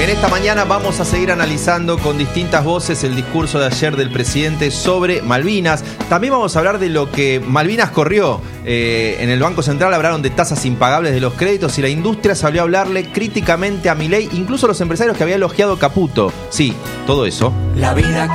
En esta mañana vamos a seguir analizando con distintas voces el discurso de ayer del presidente sobre Malvinas. También vamos a hablar de lo que Malvinas corrió. En el Banco Central hablaron de tasas impagables de los créditos y la industria salió a hablarle críticamente a Milei, incluso los empresarios que había elogiado Caputo. Sí, todo eso. La vida